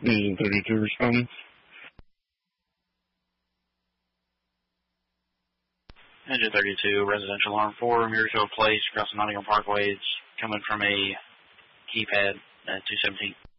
Engine 32 responding. Engine 32, residential alarm 4, Murrayfield Place, across the Nottingham Parkway. It's coming from a keypad at 217.